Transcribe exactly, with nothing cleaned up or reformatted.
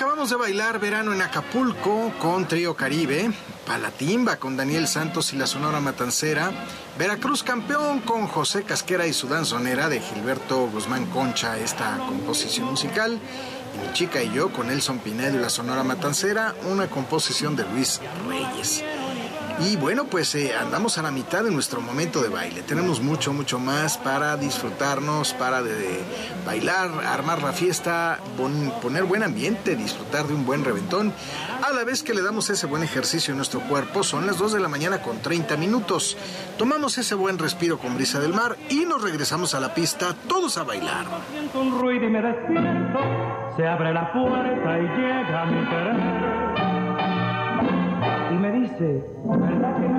acabamos de bailar Verano en Acapulco con Trío Caribe, Palatimba con Daniel Santos y la Sonora Matancera, Veracruz Campeón con José Casquera y su danzonera de Gilberto Guzmán Concha, esta composición musical, y Mi Chica y Yo con Nelson Pinedo y la Sonora Matancera, una composición de Luis Reyes. Y bueno, pues eh, andamos a la mitad de nuestro momento de baile. Tenemos mucho, mucho más para disfrutarnos, para de, de bailar, armar la fiesta, pon, poner buen ambiente, disfrutar de un buen reventón. A la vez que le damos ese buen ejercicio a nuestro cuerpo, son las dos de la mañana con treinta minutos. Tomamos ese buen respiro con brisa del mar y nos regresamos a la pista, todos a bailar. Siento un ruido y me despierto, se abre la puerta y llega mi querer. Y me dice, ¿verdad que no